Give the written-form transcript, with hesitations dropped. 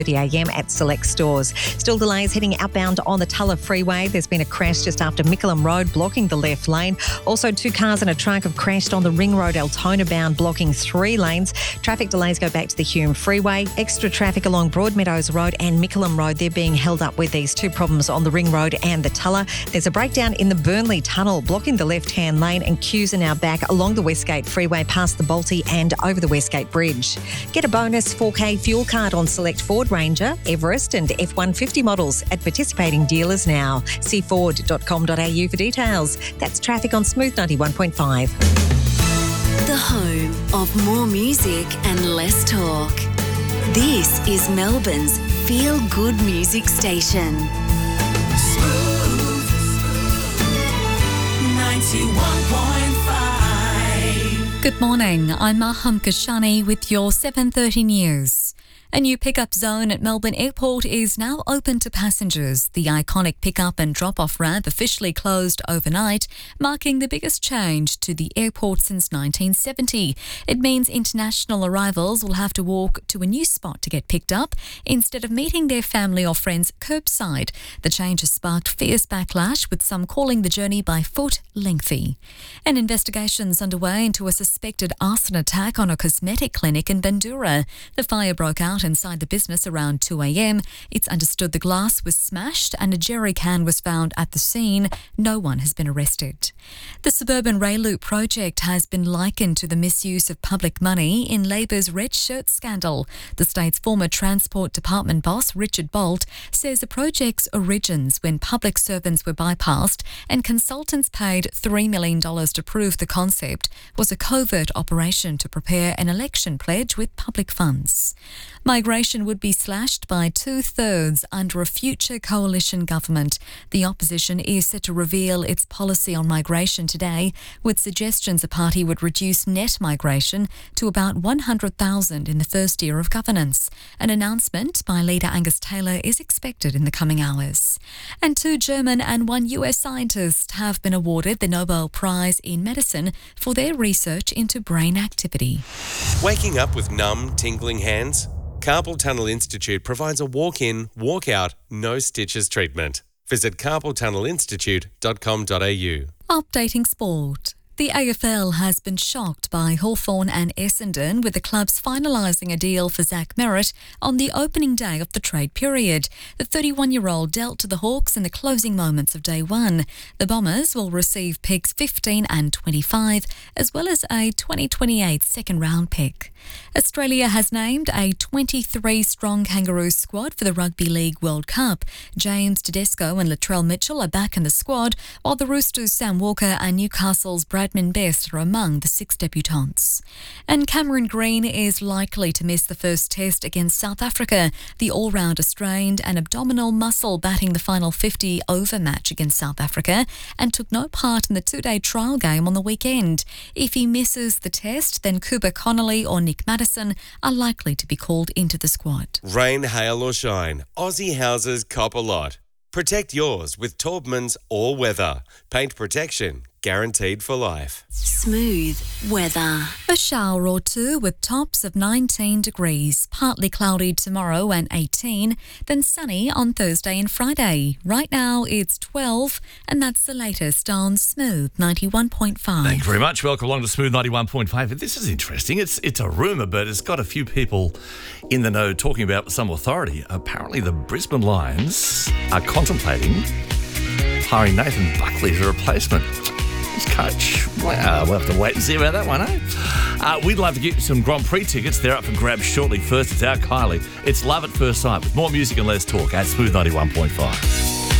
a.m. at select stores. Still delays heading outbound on the Tulla Freeway. There's been a crash just after Mickleham Road, blocking the left lane. Also, 2 cars and a truck have crashed on the Ring Road Altona bound, blocking 3 lanes. Traffic delays go back to the Hume Freeway. Extra traffic along Broadmeadows Road and Mickleham Road. They're being held up with these 2 problems on the Ring Road and the Tulla. There's a breakdown in the Burnley Tunnel, blocking the left-hand lane, and queues are now back along the Westgate Freeway past the Balti and over the Westgate Bridge. Get a bonus 4K fuel card on select Ford Ranger, Everest and F-150 models at participating dealers now. See ford.com.au for details. That's traffic on Smooth 91.5. The home of more music and less talk. This is Melbourne's feel-good music station. Smooth 91.5. Good morning, I'm Maham Kashani with your 7:30 news. A new pickup zone at Melbourne Airport is now open to passengers. The iconic pick-up and drop-off ramp officially closed overnight, marking the biggest change to the airport since 1970. It means international arrivals will have to walk to a new spot to get picked up instead of meeting their family or friends curbside. The change has sparked fierce backlash, with some calling the journey by foot lengthy. An investigation's underway into a suspected arson attack on a cosmetic clinic in Bandura. The fire broke out inside the business around 2 a.m. It's understood the glass was smashed and a jerry can was found at the scene. No one has been arrested. The suburban rail loop project has been likened to the misuse of public money in Labor's red shirt scandal. The state's former Transport Department boss, Richard Bolt, says the project's origins when public servants were bypassed and consultants paid $3 million to prove the concept was a covert operation to prepare an election pledge with public funds. Migration would be slashed by 2/3 under a future coalition government. The opposition is set to reveal its policy on migration today, with suggestions the party would reduce net migration to about 100,000 in the first year of governance. An announcement by leader Angus Taylor is expected in the coming hours. And 2 German and 1 US scientists have been awarded the Nobel Prize in Medicine for their research into brain activity. Waking up with numb, tingling hands? Carpal Tunnel Institute provides a walk-in, walk-out, no stitches treatment. Visit carpaltunnelinstitute.com.au. Updating sport. The AFL has been shocked by Hawthorn and Essendon, with the clubs finalising a deal for Zach Merritt on the opening day of the trade period. The 31-year-old dealt to the Hawks in the closing moments of day 1. The Bombers will receive picks 15 and 25, as well as a 2028 second-round pick. Australia has named a 23-strong Kangaroos squad for the Rugby League World Cup. James Tedesco and Latrell Mitchell are back in the squad, while the Roosters' Sam Walker and Newcastle's Bradman Best are among the 6 debutants. And Cameron Green is likely to miss the first test against South Africa. The all-rounder strained an abdominal muscle batting the final 50-over match against South Africa and took no part in the 2-day trial game on the weekend. If he misses the test, then Cooper Connolly or Nick Maddison are likely to be called into the squad. Rain, hail or shine, Aussie houses cop a lot. Protect yours with Taubman's All Weather. Paint protection guaranteed for life. Smooth weather. A shower or 2 with tops of 19 degrees. Partly cloudy tomorrow and 18, then sunny on Thursday and Friday. Right now it's 12, and that's the latest on Smooth 91.5. Thank you very much. Welcome along to Smooth 91.5. This is interesting. It's a rumour, but it's got a few people in the know talking about some authority. Apparently the Brisbane Lions are contemplating hiring Nathan Buckley as a replacement as coach. Well, we'll have to wait and see about that one, eh? We'd love to get you some Grand Prix tickets. They're up for grabs shortly. First, it's our Kylie. It's Love at First Sight with more music and less talk at Smooth 91.5.